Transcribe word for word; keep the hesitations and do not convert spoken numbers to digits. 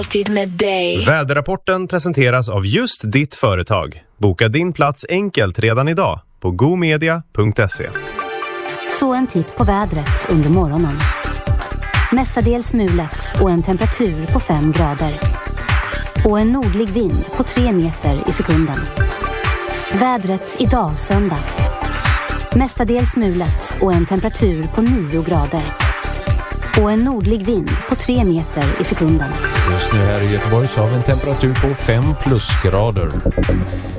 Alltid med dig. Väderrapporten presenteras av just ditt företag. Boka din plats enkelt redan idag på gomedia punkt se. Så en titt på vädret under morgonen. Mestadels mulet och en temperatur på fem grader. Och en nordlig vind på tre meter i sekunden. Vädret idag söndag. Mestadels mulet och en temperatur på nio grader. Och en nordlig vind på tre meter i sekunden. Just nu här i Göteborg så har vi en temperatur på fem plusgrader.